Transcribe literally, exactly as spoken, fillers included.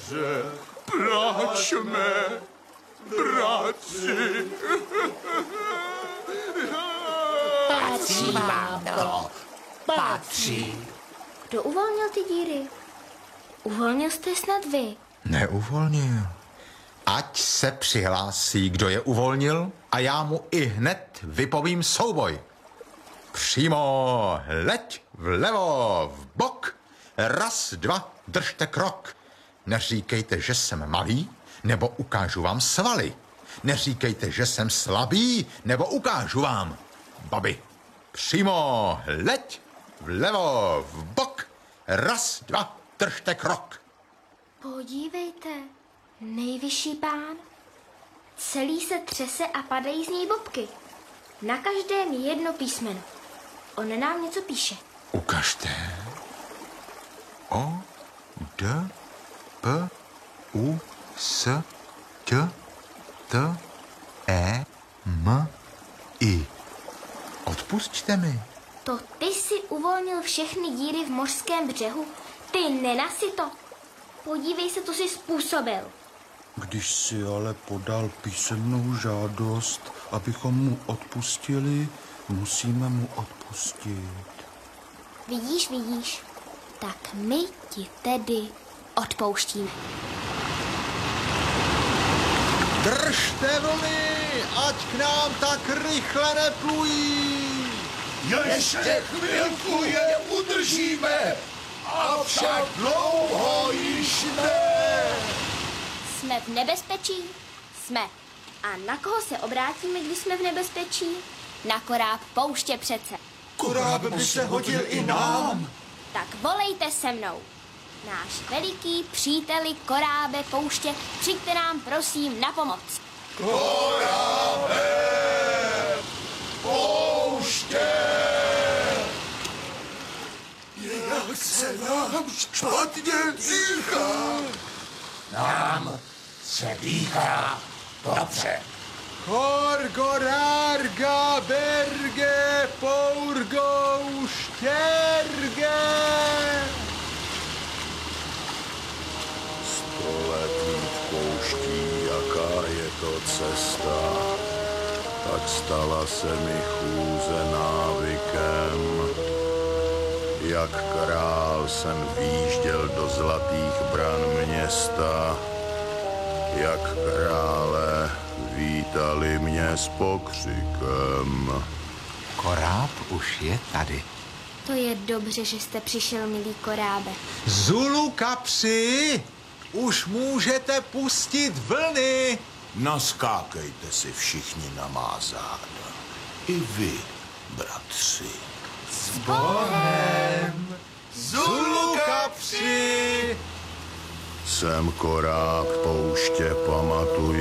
moře, pláčme, bratři. Patří vám to, patří. Kdo uvolnil ty díry? Uvolnil jste snad vy. Neuvolnil. Ať se přihlásí, kdo je uvolnil, a já mu i hned vypovím souboj. Přímo, leď, vlevo, vbok, raz, dva, držte krok. Neříkejte, že jsem malý, nebo ukážu vám svaly. Neříkejte, že jsem slabý, nebo ukážu vám babi. Přímo, leď, vlevo, vbok, raz, dva, držte krok. Podívejte, nejvyšší pán. Celý se třese a padají z něj bobky. Na každém jedno písmeno. On nám něco píše. Ukažte. O, D, P, U, S, T, T, E, M, I. Odpusťte mi. To ty si uvolnil všechny díry v mořském břehu? Ty nenasyto. Podívej se, to jsi způsobil. Když si ale podal písemnou žádost, abychom mu odpustili, musíme mu odpustit. Vidíš, vidíš, tak my ti tedy odpouštíme. Držte vlny, ať k nám tak rychle neplují. Ještě chvilku je udržíme, avšak dlouho již ne. Jsme v nebezpečí? Jsme. A na koho se obrátíme, když jsme v nebezpečí? Na koráb pouště přece. Koráb by se hodil i nám. Tak volejte se mnou. Náš veliký příteli korábe pouště, přijďte nám prosím na pomoc. Korábe pouště. Jak se nám špatně dýchá. Nám se dýchá dobře. Horgorarga berge pourgo štěrge. Sto let jít pouští, jaká je to cesta, tak stala se mi chůze návykem. Jak král jsem výjížděl do zlatých bran města, jak krále vítali mě s pokřikem. Koráb už je tady. To je dobře, že jste přišel, milý korábe. Zulu kapři, už můžete pustit vlny. Naskákejte si všichni na má záda. I vy, bratři. S Bohem! Zulu kapři! Jsem koráb pouště, pamatuj